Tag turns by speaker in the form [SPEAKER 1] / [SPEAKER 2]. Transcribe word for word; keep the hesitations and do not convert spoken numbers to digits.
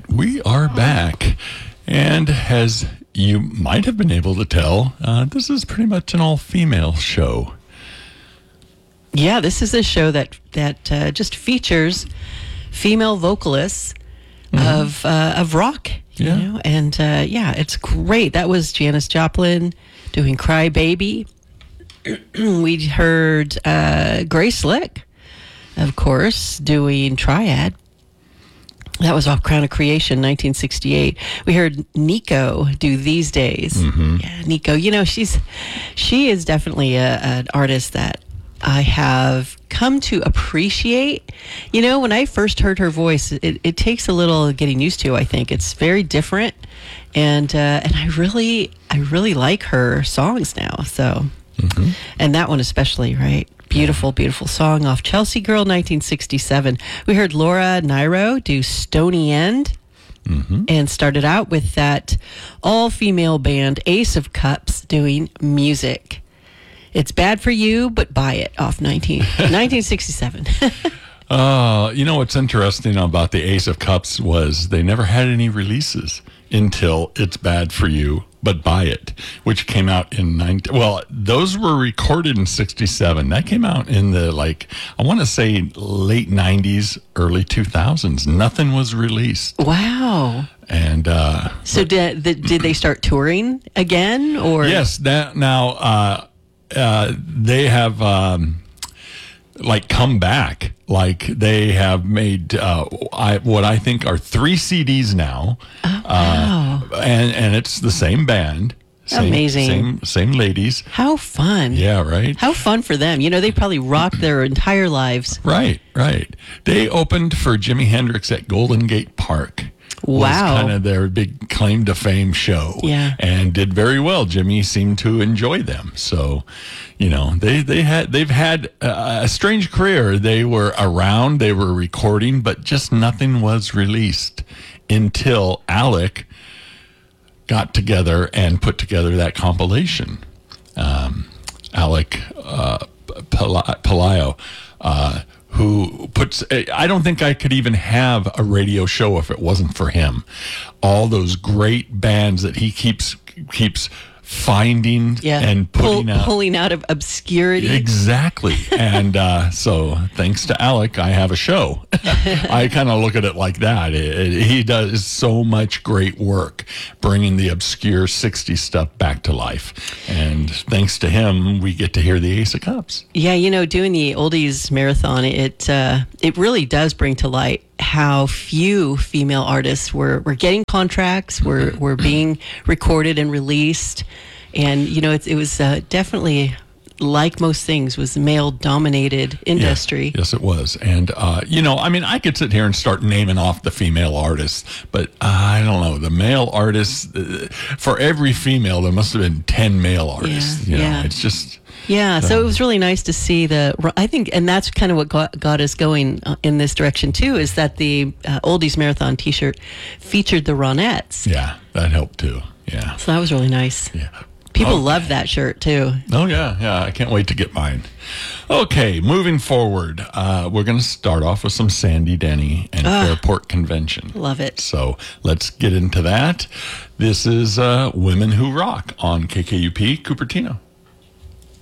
[SPEAKER 1] We are back. And as you might have been able to tell, uh, this is pretty much an all-female show.
[SPEAKER 2] Yeah, this is a show that that uh, just features female vocalists mm-hmm. of uh, of rock. You
[SPEAKER 1] yeah.
[SPEAKER 2] know? And uh, yeah, it's great. That was Janis Joplin doing Cry Baby. We heard uh, Grace Slick, of course, doing Triad. That was off Crown of Creation, nineteen sixty-eight. We heard Nico do These Days.
[SPEAKER 1] Mm-hmm.
[SPEAKER 2] Yeah, Nico. You know, she's she is definitely a, an artist that I have come to appreciate. You know, when I first heard her voice, it, it takes a little getting used to. I think it's very different, and uh, and I really I really like her songs now. So, mm-hmm. and that one especially, right? Beautiful, beautiful song off Chelsea Girl, nineteen sixty-seven. We heard Laura Nyro do Stony End, mm-hmm. and started out with that all-female band Ace of Cups doing Music. It's Bad for You, but Buy It off nineteen, nineteen sixty-seven.
[SPEAKER 1] uh, you know what's interesting about the Ace of Cups was they never had any releases until It's Bad for You, but Buy It, which came out in nineteen. Well, those were recorded in sixty-seven. That came out in the, like, I want to say late nineties, early two thousands. Nothing was released.
[SPEAKER 2] Wow.
[SPEAKER 1] And uh,
[SPEAKER 2] so
[SPEAKER 1] but,
[SPEAKER 2] did the, did they start touring again, or
[SPEAKER 1] yes? That now uh, uh, they have um, like come back. Like they have made uh, I, what I think are three C Ds now.
[SPEAKER 2] Oh, wow.
[SPEAKER 1] Uh, and and it's the same band. Same,
[SPEAKER 2] Amazing.
[SPEAKER 1] Same, same ladies.
[SPEAKER 2] How fun.
[SPEAKER 1] Yeah, right.
[SPEAKER 2] How fun for them. You know, they probably rocked their entire lives.
[SPEAKER 1] Right, right. They opened for Jimi Hendrix at Golden Gate Park.
[SPEAKER 2] Wow.
[SPEAKER 1] Was kind of their big claim to fame show.
[SPEAKER 2] Yeah.
[SPEAKER 1] And did very well. Jimmy seemed to enjoy them. So, you know, they, they had, they've had a, a strange career. They were around, they were recording, but just nothing was released until Alec got together and put together that compilation. Um, Alec uh, Palaio, uh, who puts, I don't think I could even have a radio show if it wasn't for him. All those great bands that he keeps keeps finding
[SPEAKER 2] yeah.
[SPEAKER 1] and putting
[SPEAKER 2] Pull,
[SPEAKER 1] out.
[SPEAKER 2] Pulling out of obscurity.
[SPEAKER 1] Exactly. And uh, so thanks to Alec, I have a show. I kind of look at it like that. It, it, he does so much great work bringing the obscure sixties stuff back to life. And thanks to him, we get to hear the Ace of Cups.
[SPEAKER 2] Yeah, you know, doing the Oldies Marathon, it uh, it really does bring to light how few female artists were, were getting contracts, were, were being recorded and released. And, you know, it, it was uh, definitely, like most things, was a male-dominated industry.
[SPEAKER 1] Yeah, yes, it was. And, uh, you know, I mean, I could sit here and start naming off the female artists, but uh, I don't know. The male artists, uh, for every female, there must have been ten male artists.
[SPEAKER 2] Yeah,
[SPEAKER 1] you know,
[SPEAKER 2] yeah.
[SPEAKER 1] it's just...
[SPEAKER 2] Yeah, so it was really nice to see the, I think, and that's kind of what got, got us going in this direction too, is that the uh, Oldies Marathon t-shirt featured the Ronettes.
[SPEAKER 1] Yeah, that helped too, yeah.
[SPEAKER 2] So that was really nice.
[SPEAKER 1] Yeah.
[SPEAKER 2] People
[SPEAKER 1] okay.
[SPEAKER 2] love that shirt too.
[SPEAKER 1] Oh yeah, yeah, I can't wait to get mine. Okay, moving forward, uh, we're going to start off with some Sandy Denny and uh, Fairport Convention.
[SPEAKER 2] Love it.
[SPEAKER 1] So let's get into that. This is uh, Women Who Rock on K K U P Cupertino.